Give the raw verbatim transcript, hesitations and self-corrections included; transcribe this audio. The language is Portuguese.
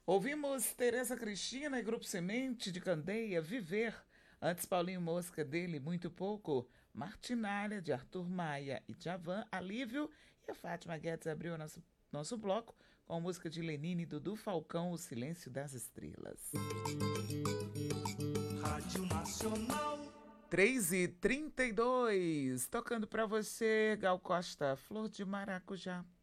Ouvimos Tereza Cristina e Grupo Semente de Candeia, Viver. Antes, Paulinho Mosca dele, Muito Pouco. Martinália, de Arthur Maia e Djavan, Alívio. E a Fátima Guedes abriu o nosso, nosso bloco com a música de Lenine e Dudu Falcão, O Silêncio das Estrelas. Rádio Nacional. três e trinta e dois, tocando pra você, Gal Costa, Flor de Maracujá.